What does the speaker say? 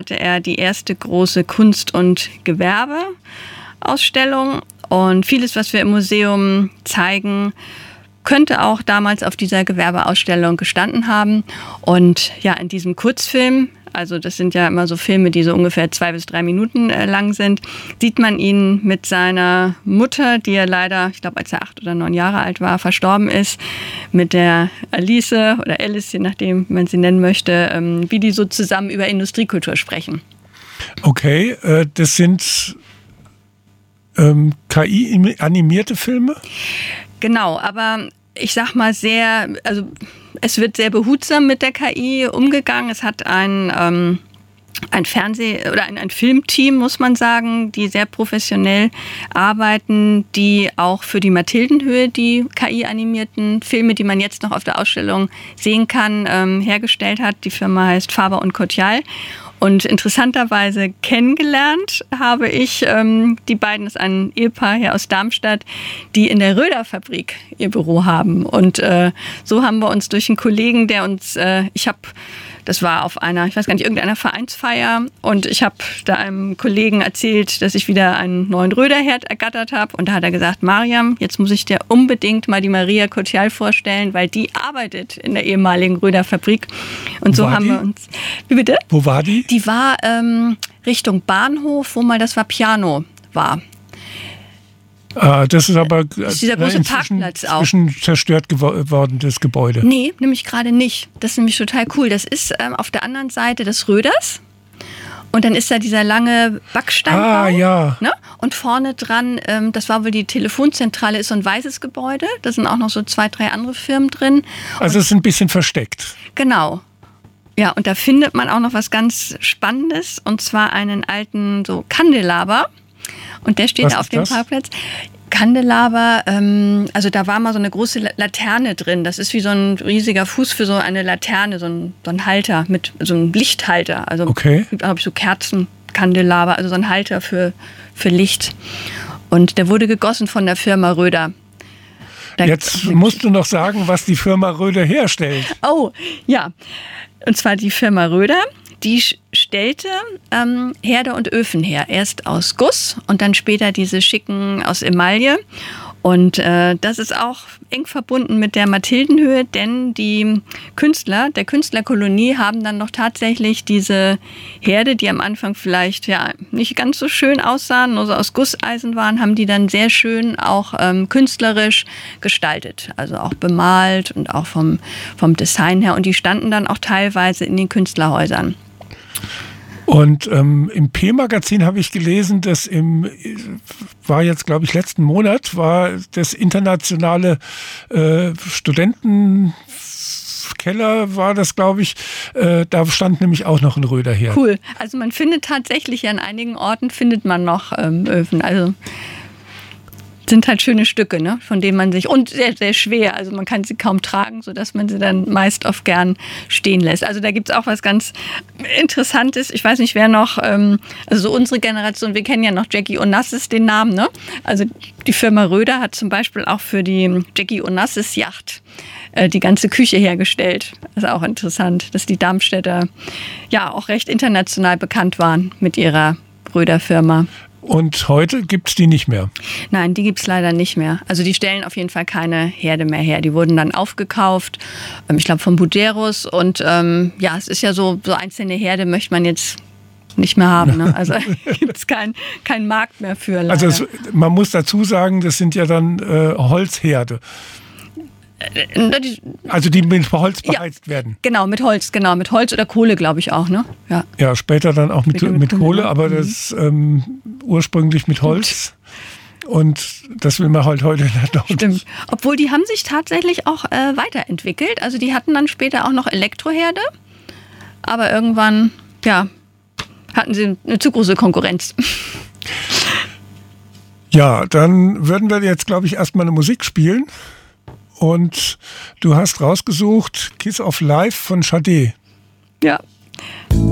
hatte er die erste große Kunst- und Gewerbeausstellung. Und vieles, was wir im Museum zeigen, könnte auch damals auf dieser Gewerbeausstellung gestanden haben. Und ja, in diesem Kurzfilm, also das sind ja immer so Filme, die so ungefähr 2 bis 3 Minuten lang sind, sieht man ihn mit seiner Mutter, die ja leider, ich glaube, als er 8 oder 9 Jahre alt war, verstorben ist, mit der Alice oder Alice, je nachdem, wie man sie nennen möchte, wie die so zusammen über Industriekultur sprechen. Okay, das sind KI-animierte Filme? Genau, aber ich sag mal es wird sehr behutsam mit der KI umgegangen. Es hat ein Filmteam, muss man sagen, die sehr professionell arbeiten, die auch für die Mathildenhöhe die KI-animierten Filme, die man jetzt noch auf der Ausstellung sehen kann, hergestellt hat. Die Firma heißt Faber und Kotial. Und interessanterweise kennengelernt habe ich die beiden, das ist ein Ehepaar hier aus Darmstadt, die in der Röder-Fabrik ihr Büro haben. Und so haben wir uns durch einen Kollegen, der uns, das war auf einer, ich weiß gar nicht, irgendeiner Vereinsfeier, und ich habe da einem Kollegen erzählt, dass ich wieder einen neuen Röderherd ergattert habe. Und da hat er gesagt, Mariam, jetzt muss ich dir unbedingt mal die Maria Kotial vorstellen, weil die arbeitet in der ehemaligen Röder-Fabrik. Und so haben wir uns... Wie bitte? Wo war die? Die war Richtung Bahnhof, wo mal das Vapiano war. Das ist aber dieser große Parkplatz auch. Inzwischen zerstört geworden, das Gebäude. Nee, nämlich gerade nicht. Das ist nämlich total cool. Das ist auf der anderen Seite des Röders. Und dann ist da dieser lange Backsteinbau. Ja. Ne? Und vorne dran, das war wohl die Telefonzentrale, ist so ein weißes Gebäude. Da sind auch noch so 2, 3 andere Firmen drin. Also es ist ein bisschen versteckt. Genau. Ja, und da findet man auch noch was ganz Spannendes. Und zwar einen alten so Kandelaber. Und der steht auf dem Parkplatz. Kandelaber, also da war mal so eine große Laterne drin. Das ist wie so ein riesiger Fuß für so eine Laterne, so ein Halter, mit so einem Lichthalter. Also okay. Habe ich so Kerzenkandelaber, also so ein Halter für Licht. Und der wurde gegossen von der Firma Röder. Jetzt musst du noch sagen, was die Firma Röder herstellt. Oh, ja. Und zwar die Firma Röder. Die stellte Herde und Öfen her. Erst aus Guss und dann später diese schicken aus Emaille. Und das ist auch eng verbunden mit der Mathildenhöhe, denn die Künstler der Künstlerkolonie haben dann noch tatsächlich diese Herde, die am Anfang vielleicht ja nicht ganz so schön aussahen, nur so aus Gusseisen waren, haben die dann sehr schön auch künstlerisch gestaltet. Also auch bemalt und auch vom Design her. Und die standen dann auch teilweise in den Künstlerhäusern. Und im P-Magazin habe ich gelesen, dass war jetzt, glaube ich, letzten Monat, war das internationale Studentenkeller, war das, glaube ich, da stand nämlich auch noch ein Röderherd. Cool. Also man findet tatsächlich, an einigen Orten findet man noch Öfen. Also sind halt schöne Stücke, ne, von denen man sich, und sehr, sehr schwer, also man kann sie kaum tragen, sodass man sie dann meist oft gern stehen lässt. Also da gibt es auch was ganz Interessantes. Ich weiß nicht, wer noch, also so unsere Generation, wir kennen ja noch Jackie Onassis, den Namen, ne? Also die Firma Röder hat zum Beispiel auch für die Jackie Onassis Yacht die ganze Küche hergestellt. Das ist auch interessant, dass die Darmstädter ja auch recht international bekannt waren mit ihrer Röder-Firma. Und heute gibt es die nicht mehr? Nein, die gibt es leider nicht mehr. Also die stellen auf jeden Fall keine Herde mehr her. Die wurden dann aufgekauft, ich glaube von Buderus. Und ja, es ist ja so einzelne Herde möchte man jetzt nicht mehr haben. Ne? Also gibt es keinen Markt mehr für. Leider. Also man muss dazu sagen, das sind ja dann Holzherde. Also die mit Holz beheizt werden. Genau, mit Holz oder Kohle, glaube ich auch, ne? Ja, später dann auch mit Kohle, aber das ursprünglich mit Holz. Und das will man halt heute nicht noch. Stimmt. Obwohl die haben sich tatsächlich auch weiterentwickelt. Also die hatten dann später auch noch Elektroherde, aber irgendwann, ja, hatten sie eine zu große Konkurrenz. Ja, dann würden wir jetzt, glaube ich, erstmal eine Musik spielen. Und du hast rausgesucht Kiss of Life von Sade. Ja.